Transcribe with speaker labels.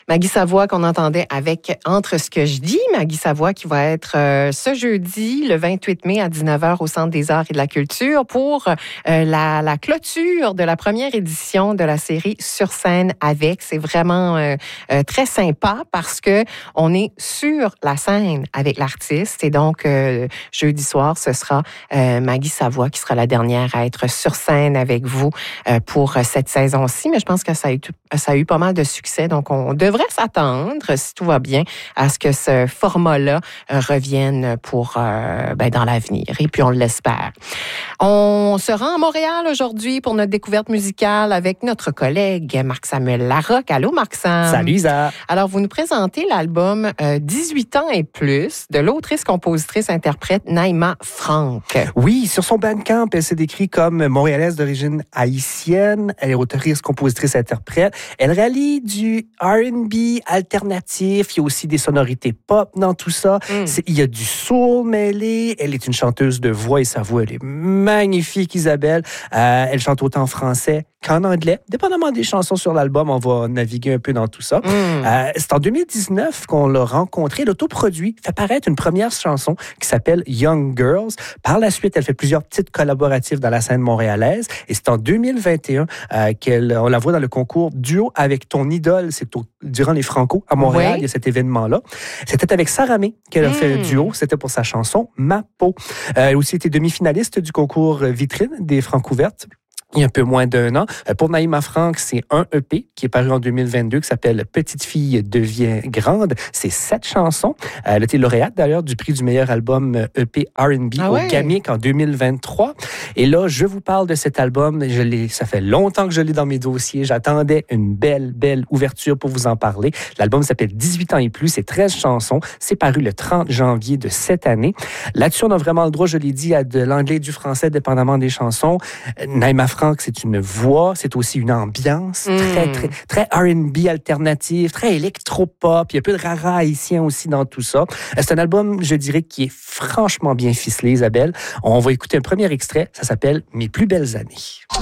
Speaker 1: Maggie Savoie qu'on entendait avec Entre ce que je dis. Maggie Savoie qui va être ce jeudi, le 28 mai à 19h au Centre des arts et de la culture pour la clôture de la première édition de la série Sur scène avec. C'est vraiment très sympa parce que on est sur la scène avec l'artiste et donc jeudi soir, ce sera Maggie Savoie qui sera la dernière à être sur scène avec vous pour cette saison-ci. Mais je pense que ça a eu pas mal de succès. Donc, on devrait s'attendre, si tout va bien, à ce que ce format-là revienne pour dans l'avenir. Et puis, on l'espère. On se rend à Montréal aujourd'hui pour notre découverte musicale avec notre collègue Marc-Samuel Larocque. Allô, Marc-Sam.
Speaker 2: Salut, Isa.
Speaker 1: Alors, vous nous présentez l'album 18 ans et plus de l'autrice, compositrice, interprète Naïma Franck.
Speaker 2: Oui, sur son Bandcamp, elle s'est décrite comme montréalaise d'origine haïtienne. Elle est autrice, compositrice, interprète. Elle rallie du R&B alternatif. Il y a aussi des sonorités pop dans tout ça. Il y a du soul mêlé. Elle est une chanteuse de voix et sa voix, elle est magnifique, Isabelle. Elle chante autant en français qu'en anglais. Dépendamment des chansons sur l'album, on va naviguer un peu dans tout ça. C'est en 2019 qu'on l'a rencontrée. L'autoproduit fait paraître une première chanson qui s'appelle Young Girls. Par la suite, elle fait plusieurs petites collaboratives dans la scène montréalaise. Et c'est en 2021 qu'on la voit dans le concours Duo avec ton idole. C'est durant les Franco à Montréal, il y a cet événement-là. C'était avec Sarah May qu'elle a fait un duo. C'était pour sa chanson Ma peau. Elle a aussi été demi-finaliste du concours Vitrine des Francouvertes. Il y a un peu moins d'un an. Pour Naïma Franck, c'est un EP qui est paru en 2022 qui s'appelle Petite fille devient grande. C'est 7 chansons. Elle a été lauréate d'ailleurs du prix du meilleur album EP R&B au GAMIC en 2023. Et là, je vous parle de cet album. Ça fait longtemps que je l'ai dans mes dossiers. J'attendais une belle ouverture pour vous en parler. L'album s'appelle 18 ans et plus. C'est 13 chansons. C'est paru le 30 janvier de cette année. Là-dessus, on a vraiment le droit, je l'ai dit, à de l'anglais et du français, dépendamment des chansons. Naïma Franck, c'est une voix, c'est aussi une ambiance très R&B alternative, très électropop. Il y a un peu de rara haïtien aussi dans tout ça. C'est un album, je dirais, qui est franchement bien ficelé, Isabelle. On va écouter un premier extrait. Ça s'appelle « Mes plus belles années ».